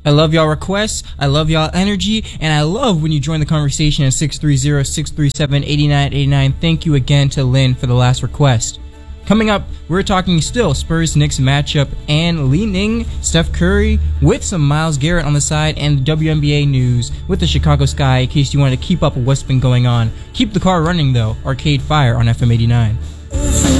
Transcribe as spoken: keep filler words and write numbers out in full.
I love y'all requests, I love y'all energy, and I love when you join the conversation at six three zero, six three seven, eight nine eight nine. Thank you again to Lynn for the last request. Coming up, we're talking still Spurs-Knicks matchup and leaning Steph Curry with some Myles Garrett on the side and the W N B A news with the Chicago Sky in case you want to keep up with what's been going on. Keep the car running though. Arcade Fire on F M eighty-nine.